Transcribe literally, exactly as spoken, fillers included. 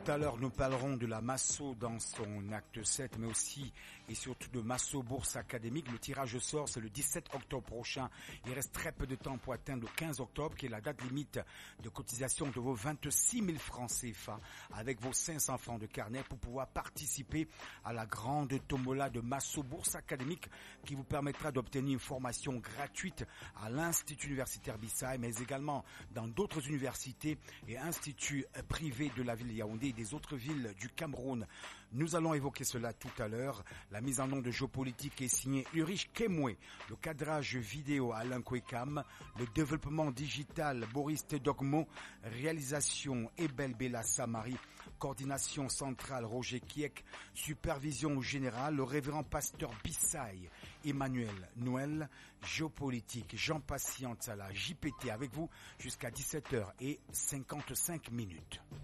à l'heure, nous parlerons de la Masso dans son acte sept, mais aussi et surtout de Masso Bourse Académique. Le tirage au sort, c'est le dix-sept octobre prochain. Il reste très peu de temps pour atteindre le quinze octobre, qui est la date limite de cotisation de vos vingt-six mille francs C F A avec vos cinq cents francs de carnet pour pouvoir participer à la grande tombola de Masso Bourse Académique qui vous permettra d'obtenir une formation gratuite à l'Institut universitaire Bissau, mais également dans d'autres universités et instituts privés de la ville de Yaoundé et des autres villes du Cameroun. Nous allons évoquer cela tout à l'heure. La mise en nom de géopolitique est signée Ulrich Kemwe, le cadrage vidéo Alain Kwekam, le développement digital Boris Tedogmo, réalisation Ebel Bella Samari, coordination centrale Roger Kiek, supervision générale le révérend pasteur Bissaï, Emmanuel Noël, géopolitique Jean Patient Sala, J P T avec vous jusqu'à dix-sept heures cinquante-cinq minutes.